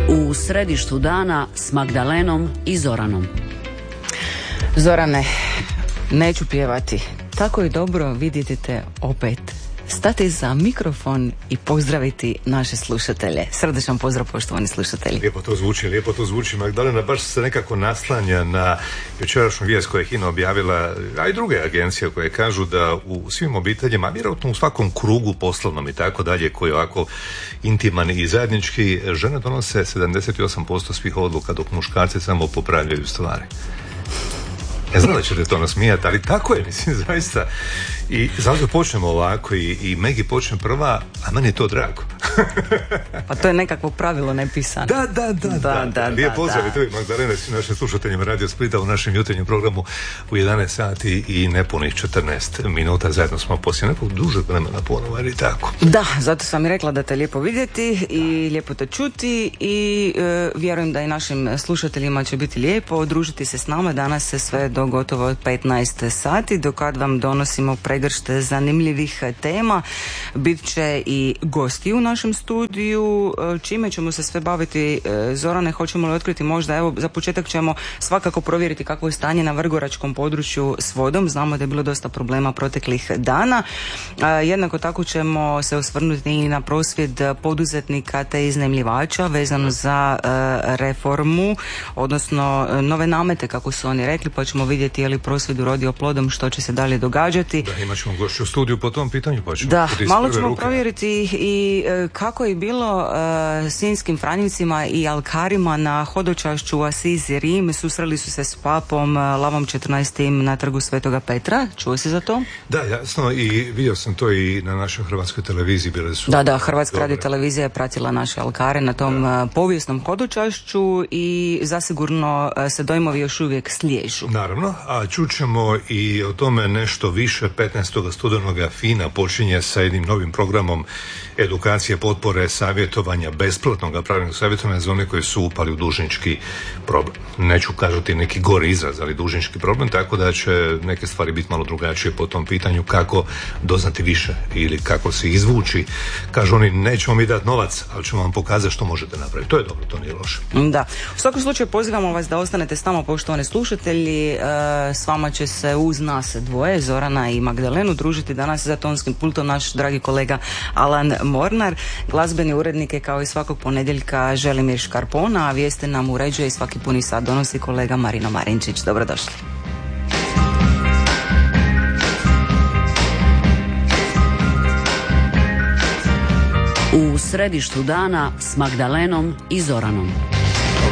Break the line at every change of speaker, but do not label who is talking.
U središtu dana s Magdalenom i Zoranom.
Zorane, neću pjevati. Tako je dobro vidjeti te opet. Stati za mikrofon i pozdraviti naše slušatelje. Srdečan pozdrav, poštovani slušatelji.
Lijepo to zvuči. Magdalena baš se nekako naslanja na jučerašnju vijest koju je HINA objavila, a i druge agencije koje kažu da u svim obiteljima, vjerojatno u svakom krugu poslovnom i tako dalje, koji je ovako intiman i zajednički, žene donose 78% svih odluka, dok muškarci samo popravljaju stvari. Ne znam da ćete to nasmijati, ali tako je, mislim, zaista. I zato počnemo ovako i Megi počne prva, a meni je to drago.
Pa to je nekakvo pravilo nepisano.
Da. Lijep pozdrav i tebi, Magdalena, svim našim slušateljima Radio Splita u našem jutarnjem programu u 11 sati i nepunih 14 minuta. Zajedno smo poslije nekog dužeg vremena ponovo, ali tako.
Da, zato sam i rekla da te lijepo vidjeti i lijepo te čuti i vjerujem da i našim slušateljima će biti lijepo družiti se s nama danas se sve do gotovo 15 sati, do kad vam donosimo pregršte zanimljivih tema. Bit će i gosti u našem studiju. Čime ćemo se sve baviti, Zorane, hoćemo li otkriti možda, evo, za početak ćemo svakako provjeriti kakvo je stanje na vrgoračkom području s vodom. Znamo da je bilo dosta problema proteklih dana. Jednako tako ćemo se osvrnuti i na prosvjed poduzetnika te iznajmljivača vezano za reformu, odnosno nove namete, kako su oni rekli, pa ćemo vidjeti je li prosvjed urodio plodom, što će se dalje događati.
Da, imat ćemo gošću u studiju po tom pitanju, pa ćemo
malo ćemo provjeriti i kako je bilo sinjskim franjevcima i alkarima na hodočašću u Asizi Rim. Susreli su se s papom Lavom 14. na trgu Svetoga Petra. Čuo si za to?
Da, jasno, i vidio sam to i na našoj hrvatskoj televiziji. Bile su
da, Hrvatska radiotelevizija je pratila naše alkare na tom povijesnom hodočašću i zasigurno se dojmovi još uvijek sliježu.
Naravno, a čućemo i o tome nešto više. 15. studenoga FINA počinje sa jednim novim programom edukacije, potpore, savjetovanja, besplatnog pravnog savjetovanja za one koji su upali u dužnički problem. Neću kažati neki gori izraz, ali dužnički problem, tako da će neke stvari biti malo drugačije po tom pitanju, kako doznati više ili kako se izvući. Kažu oni, nećemo mi dati novac, ali ćemo vam pokazati što možete napraviti. To je dobro, to nije loše.
Da. U svakom slučaju pozivamo vas da ostanete s nama, poštovani slušatelji. S vama će se uz nas dvoje, Zorana i Magdalenu, družiti danas za tonskim pultom naš dragi kolega Alan Mornar. Glazbeni urednik je kao i svakog ponedjeljka Želimir Škarpona, a vijesti nam uređuje i svaki puni sat donosi kolega Marino Marinčić. Dobrodošli.
U središtu dana s Magdalenom i Zoranom.